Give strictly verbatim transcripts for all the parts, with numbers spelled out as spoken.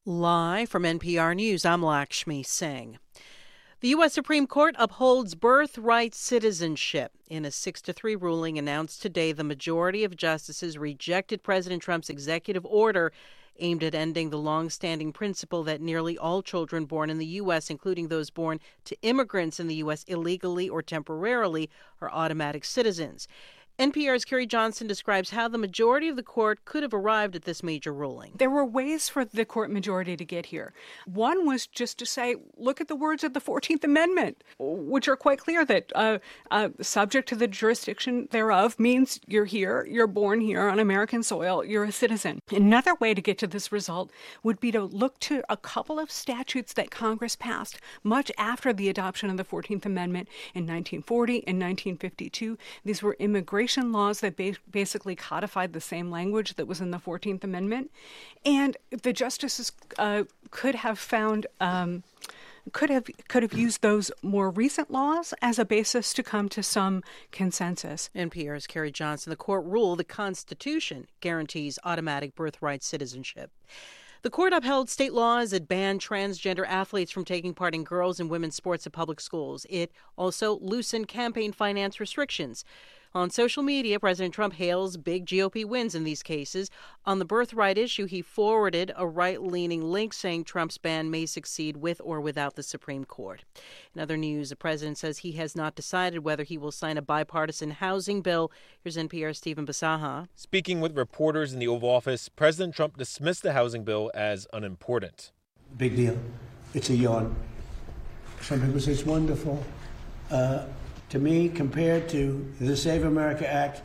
Live from N P R News, I'm Lakshmi Singh. The U S Supreme Court upholds birthright citizenship. In a six to three ruling announced today, the majority of justices rejected President Trump's executive order aimed at ending the long-standing principle that nearly all children born in the U S, including those born to immigrants in the U S illegally or temporarily, are automatic citizens. N P R's Carrie Johnson describes how the majority of the court could have arrived at this major ruling. There were ways for the court majority to get here. One was just to say, look at the words of the fourteenth Amendment, which are quite clear that uh, uh, subject to the jurisdiction thereof means you're here, you're born here on American soil, you're a citizen. Another way to get to this result would be to look to a couple of statutes that Congress passed much after the adoption of the fourteenth Amendment in nineteen forty and nineteen fifty-two. These were immigration laws that ba- basically codified the same language that was in the fourteenth Amendment. And the justices uh, could have found, um, could have could have used those more recent laws as a basis to come to some consensus. N P R's Carrie Johnson. The court ruled the Constitution guarantees automatic birthright citizenship. The court upheld state laws that ban transgender athletes from taking part in girls' and women's sports at public schools. It also loosened campaign finance restrictions. On social media, President Trump hails big G O P wins in these cases. On the birthright issue, he forwarded a right-leaning link saying Trump's ban may succeed with or without the Supreme Court. In other news, the president says he has not decided whether he will sign a bipartisan housing bill. Here's N P R's Stephen Basaha. Speaking with reporters in the Oval Office, President Trump dismissed the housing bill as unimportant. Big deal. It's a yawn. Some people say it's wonderful. Uh, To me, compared to the Save America Act,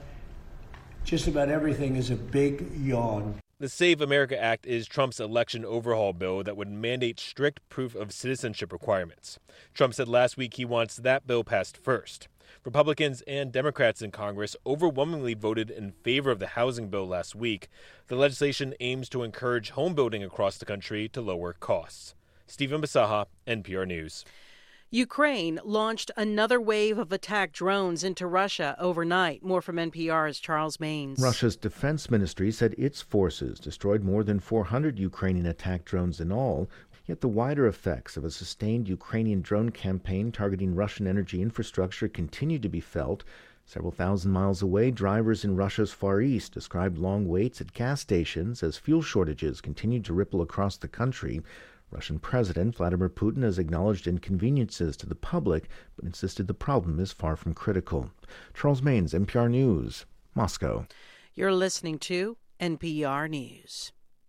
just about everything is a big yawn. The Save America Act is Trump's election overhaul bill that would mandate strict proof of citizenship requirements. Trump said last week he wants that bill passed first. Republicans and Democrats in Congress overwhelmingly voted in favor of the housing bill last week. The legislation aims to encourage home building across the country to lower costs. Stephen Basaha, N P R News. Ukraine launched another wave of attack drones into Russia overnight. More from N P R's Charles Maines. Russia's defense ministry said its forces destroyed more than four hundred Ukrainian attack drones in all. Yet the wider effects of a sustained Ukrainian drone campaign targeting Russian energy infrastructure continue to be felt. Several thousand miles away, drivers in Russia's Far East described long waits at gas stations as fuel shortages continued to ripple across the country. Russian President Vladimir Putin has acknowledged inconveniences to the public, but insisted the problem is far from critical. Charles Maines, N P R News, Moscow. You're listening to N P R News.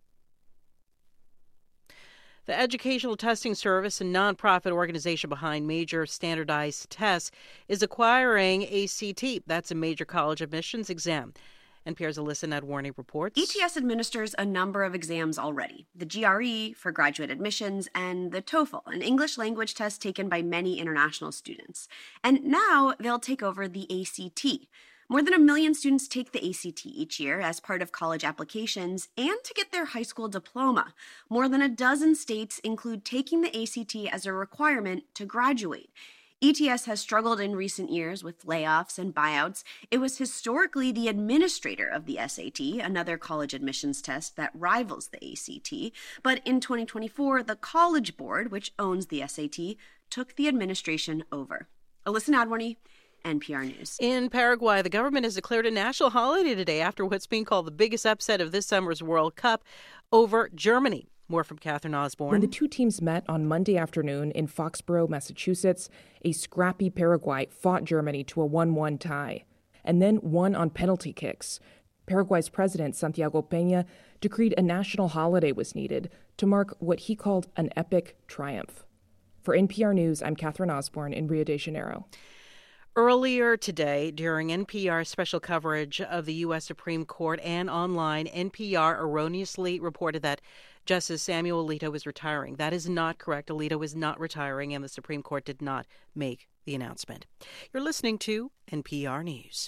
The Educational Testing Service, a nonprofit organization behind major standardized tests, is acquiring A C T. That's a major college admissions exam. N P R's Alyssa Nadwarny reports. E T S administers a number of exams already. The G R E for graduate admissions and the TOEFL, an English language test taken by many international students. And now they'll take over the A C T. More than a million students take the A C T each year as part of college applications and to get their high school diploma. More than a dozen states include taking the A C T as a requirement to graduate. E T S has struggled in recent years with layoffs and buyouts. It was historically the administrator of the S A T, another college admissions test that rivals the A C T. But in twenty twenty-four, the College Board, which owns the S A T, took the administration over. Alyssa Nadwarny, N P R News. In Paraguay, the government has declared a national holiday today after what's being called the biggest upset of this summer's World Cup over Germany. More from Catherine Osborne. When the two teams met on Monday afternoon in Foxborough, Massachusetts, a scrappy Paraguay fought Germany to a one one tie and then won on penalty kicks. Paraguay's president, Santiago Peña, decreed a national holiday was needed to mark what he called an epic triumph. For N P R News, I'm Catherine Osborne in Rio de Janeiro. Earlier today, during N P R's special coverage of the U S Supreme Court and online, N P R erroneously reported that Justice Samuel Alito was retiring. That is not correct. Alito is not retiring, and the Supreme Court did not make the announcement. You're listening to N P R News.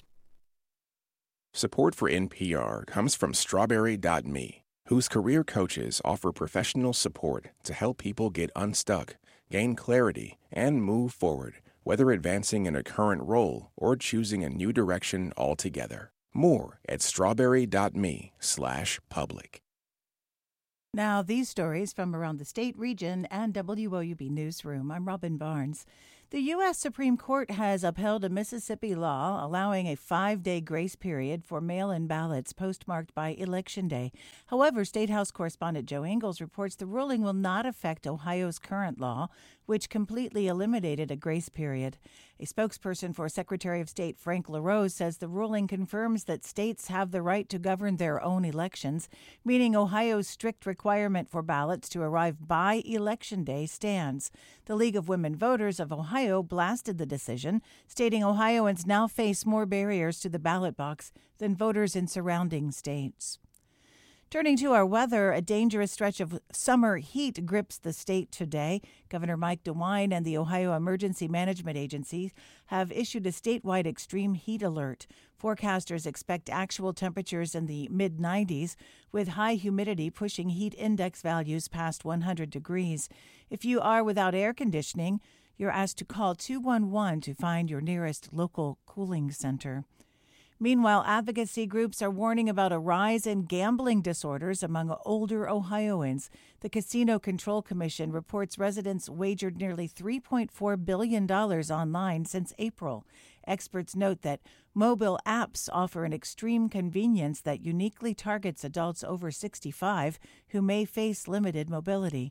Support for N P R comes from Strawberry dot me, whose career coaches offer professional support to help people get unstuck, gain clarity, and move forward, whether advancing in a current role or choosing a new direction altogether. More at strawberry dot me slash public. Now, these stories from around the state, region, and W O U B Newsroom. I'm Robin Barnes. The U S Supreme Court has upheld a Mississippi law allowing a five-day grace period for mail-in ballots postmarked by Election Day. However, State House correspondent Joe Ingles reports the ruling will not affect Ohio's current law, which completely eliminated a grace period. A spokesperson for Secretary of State Frank LaRose says the ruling confirms that states have the right to govern their own elections, meaning Ohio's strict requirement for ballots to arrive by Election Day stands. The League of Women Voters of Ohio Ohio blasted the decision, stating Ohioans now face more barriers to the ballot box than voters in surrounding states. Turning to our weather, a dangerous stretch of summer heat grips the state today. Governor Mike DeWine and the Ohio Emergency Management Agency have issued a statewide extreme heat alert. Forecasters expect actual temperatures in the mid nineties, with high humidity pushing heat index values past one hundred degrees. If you are without air conditioning, you're asked to call two one one to find your nearest local cooling center. Meanwhile, advocacy groups are warning about a rise in gambling disorders among older Ohioans. The Casino Control Commission reports residents wagered nearly three point four billion dollars online since April. Experts note that mobile apps offer an extreme convenience that uniquely targets adults over sixty-five who may face limited mobility.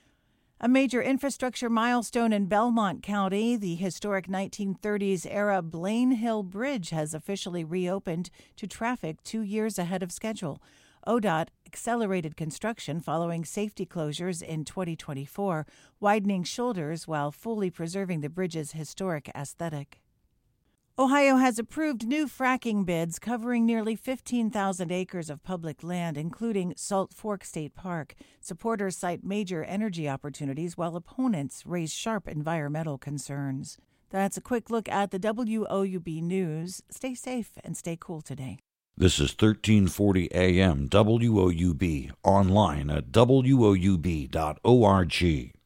A major infrastructure milestone in Belmont County, the historic nineteen thirties-era Blaine Hill Bridge has officially reopened to traffic two years ahead of schedule. O D O T accelerated construction following safety closures in twenty twenty-four, widening shoulders while fully preserving the bridge's historic aesthetic. Ohio has approved new fracking bids covering nearly fifteen thousand acres of public land, including Salt Fork State Park. Supporters cite major energy opportunities, while opponents raise sharp environmental concerns. That's a quick look at the W O U B News. Stay safe and stay cool today. This is thirteen forty A M W O U B, online at W O U B dot org.